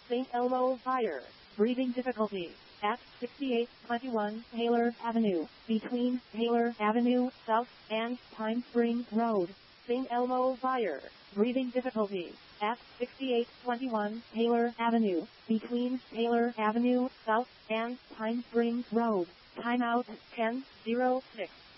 St. Elmo Fire. Breathing difficulty. At 6821 Taylor Avenue, between Taylor Avenue South and Pine Springs Road. St. Elmo Fire. Breathing difficulty. At 6821 Taylor Avenue, between Taylor Avenue South and Pine Springs Road. Timeout 10:06.